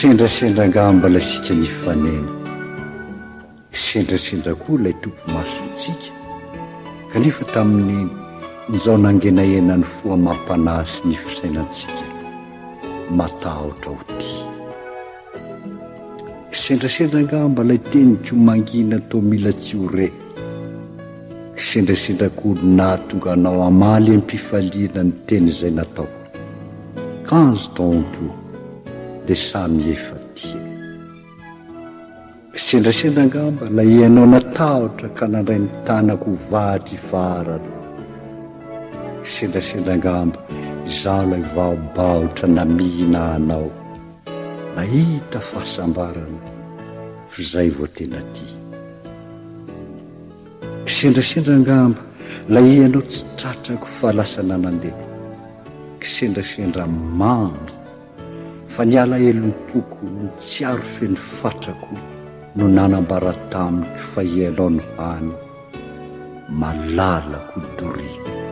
Kisendrasendra ngamba ilay sika nifanena, kisendrasendra koa ilay tompo masontsika, kanefa tamin'ny nizao nangenaenany foa mampanasy ny fisainantsika matahotra ho ty. Kisendrasendra ngamba ilay teny komangina tao mila tsy ho re, kisendrasendra koa nahatonga anao amaly am-pifaliana ny teny izay natao. Quinze tompo de samy efa tia. Kisendrasendra ngamba la ianao natahotra ka nandray ny tanako vatry farana. Kisendrasendra ngamba izaho lay vaobaotra namihina anao, nahita fahasambarana fizay vo tena ty. Kisendrasendra ngamba la ianao tsy tratrako fa lasa nanandeha. Kisendrasendra mamy fa niala elony poko ny tsiaro feny fatrako no nanambara tamiko fa ianao ny hany malalako doriko.